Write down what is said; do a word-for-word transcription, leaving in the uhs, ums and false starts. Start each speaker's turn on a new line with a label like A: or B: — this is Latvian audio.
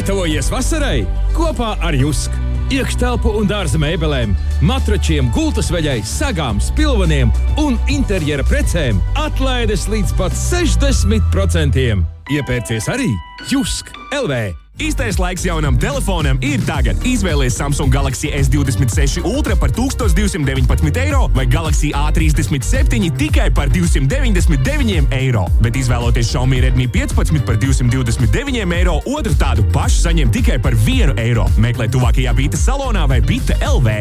A: Gatavojies vasarai kopā ar Jusk. Iekštelpu un dārza mēbelēm, matračiem, gultasveļai, sagām, spilveniem un interjera precēm atlaides līdz pat sešdesmit procentiem. Iepērcies arī Jusk L V.
B: Īstais laiks jaunam telefonam ir tagad. Izvēlies Samsung Galaxy S divdesmit seši Ultra par tūkstoš divsimt deviņpadsmit eiro vai Galaxy A trīsdesmit septiņi tikai par divsimt deviņdesmit deviņiem eiro. Bet izvēloties Xiaomi Redmi piecpadsmit par divsimt divdesmit deviņiem eiro, otru tādu pašu saņem tikai par vienu eiro. Meklē tuvākajā Bita salonā vai Bita L V.